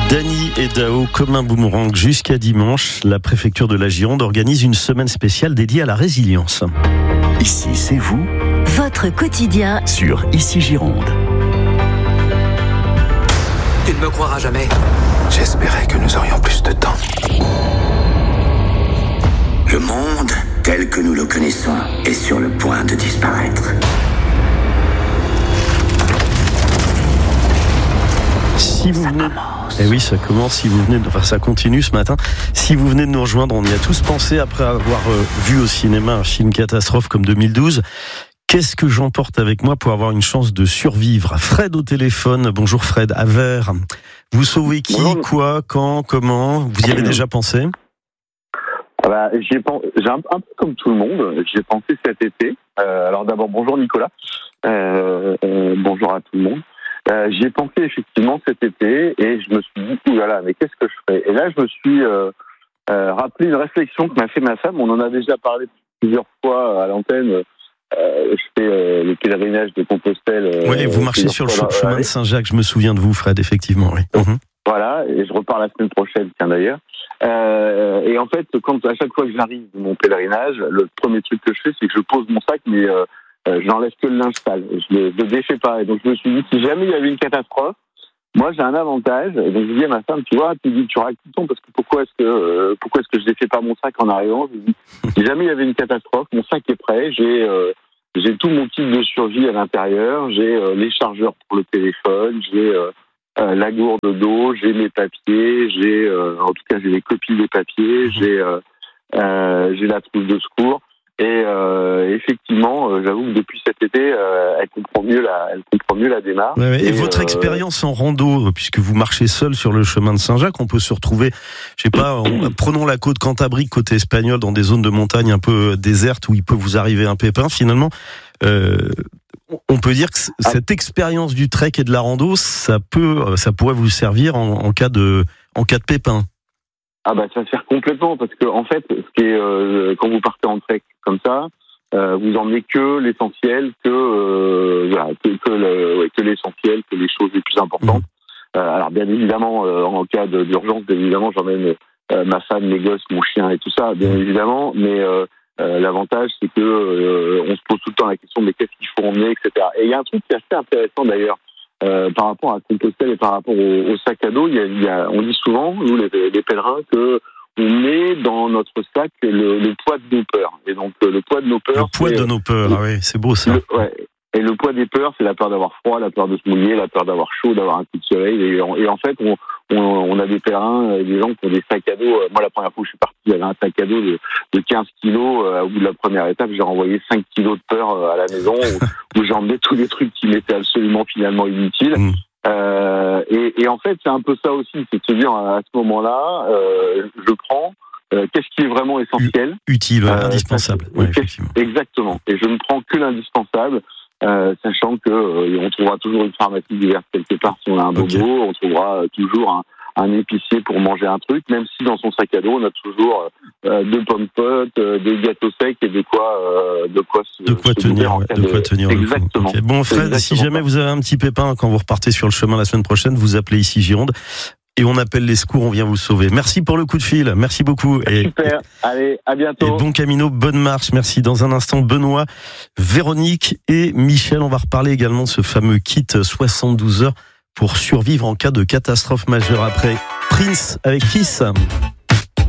Dany et Dao comme un boomerang jusqu'à dimanche. La préfecture de la Gironde organise une semaine spéciale dédiée à la résilience. Ici, c'est vous. Votre quotidien Sur Ici Gironde. Tu ne me croiras jamais. J'espérais que nous aurions plus de temps. Le monde, tel que nous le connaissons, est sur le point de disparaître. Si vous venez... Eh oui, ça commence. Si vous venez, ça continue ce matin. Si vous venez de nous rejoindre, on y a tous pensé après avoir vu au cinéma un film catastrophe comme 2012. Qu'est-ce que j'emporte avec moi pour avoir une chance de survivre? Fred au téléphone. Bonjour Fred, à Vers. Vous sauvez qui, quoi, quand, comment? Vous y avez déjà pensé? J'ai un peu comme tout le monde, j'ai pensé cet été. Alors d'abord, bonjour Nicolas. Bonjour à tout le monde. J'y ai pensé effectivement cet été et je me suis dit, oulala, mais qu'est-ce que je ferais? Et là, je me suis rappelé une réflexion que m'a fait ma femme. On en a déjà parlé plusieurs fois à l'antenne. Je fais le pèlerinage de Compostelle. Oui, vous marchez sur le chemin de Saint-Jacques, je me souviens de vous, Fred, effectivement. Oui. Voilà, et je repars la semaine prochaine, tiens d'ailleurs. Et en fait, à chaque fois que j'arrive de mon pèlerinage, le premier truc que je fais, c'est que je pose mon sac, mais j'enlève que le linge sale. Je le défais pas. Et donc je me suis dit, si jamais il y avait une catastrophe, moi j'ai un avantage. Et donc je dis à ma femme, tu vois, tu racontes tout, parce que pourquoi est-ce que je défais pas mon sac en arrivant? Je dis, si jamais il y avait une catastrophe, mon sac est prêt. J'ai tout mon kit de survie à l'intérieur. J'ai les chargeurs pour le téléphone. J'ai la gourde d'eau. J'ai mes papiers. En tout cas, j'ai les copies des papiers. J'ai la trousse de secours. Et effectivement, j'avoue que depuis cet été, elle comprend mieux la démarche. Ouais, et votre expérience en rando, puisque vous marchez seul sur le chemin de Saint-Jacques, on peut se retrouver, je sais pas, prenons la côte cantabrique, côté espagnol, dans des zones de montagne un peu désertes où il peut vous arriver un pépin. Finalement, on peut dire que cette expérience du trek et de la rando, ça pourrait vous servir en cas de pépin. Ça sert complètement, parce que en fait, ce qui est quand vous partez en trek comme ça, vous emmenez que l'essentiel, que l'essentiel, que les choses les plus importantes. Alors bien évidemment, en cas d'urgence, bien évidemment, j'emmène ma femme, mes gosses, mon chien et tout ça, bien évidemment. Mais l'avantage, c'est que on se pose tout le temps la question de qu'est-ce qu'il faut emmener, etc. Et il y a un truc qui est assez intéressant d'ailleurs. Par rapport à Compostelle et par rapport au sac à dos, on dit souvent, nous les pèlerins, que on met dans notre sac le poids de nos peurs. Et donc le poids de nos peurs. Le poids de nos peurs, oui, c'est beau ça. Et le poids des peurs, c'est la peur d'avoir froid, la peur de se mouiller, la peur d'avoir chaud, d'avoir un coup de soleil. Et en fait, on a des pèlerins, des gens qui ont des sacs à dos. Moi, la première fois où je suis parti, j'avais un sac à dos de 15 kilos. Au bout de la première étape, j'ai renvoyé 5 kilos de peur à la maison, où j'ai emmené tous les trucs qui m'étaient absolument finalement inutiles. Et en fait, c'est un peu ça aussi, c'est de se dire à ce moment-là, je prends qu'est-ce qui est vraiment essentiel, utile, indispensable. Ouais, effectivement. Exactement. Et je ne prends que l'indispensable. Sachant que on trouvera toujours une pharmacie diverse quelque part si on a un bobo, on trouvera toujours un épicier pour manger un truc, même si dans son sac à dos on a toujours 2 pommes potes, des gâteaux secs et de quoi tenir. Exactement. Okay. Bon Fred, si jamais vous avez un petit pépin quand vous repartez sur le chemin la semaine prochaine, vous appelez ici Gironde et on appelle les secours, on vient vous sauver. Merci pour le coup de fil, merci beaucoup. Super, allez, à bientôt. Et bon camino, bonne marche, merci. Dans un instant, Benoît, Véronique et Michel, on va reparler également de ce fameux kit 72 heures pour survivre en cas de catastrophe majeure. Après Prince avec Kiss.